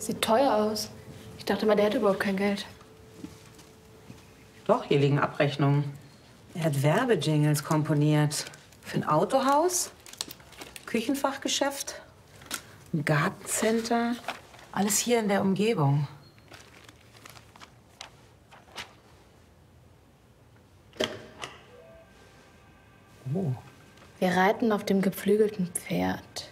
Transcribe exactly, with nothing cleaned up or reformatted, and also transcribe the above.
Sieht teuer aus. Ich dachte mal, der hätte überhaupt kein Geld. Doch, hier liegen Abrechnungen. Er hat Werbejingles komponiert. Für ein Autohaus, Küchenfachgeschäft, ein Gartencenter. Alles hier in der Umgebung. Oh. Wir reiten auf dem geflügelten Pferd.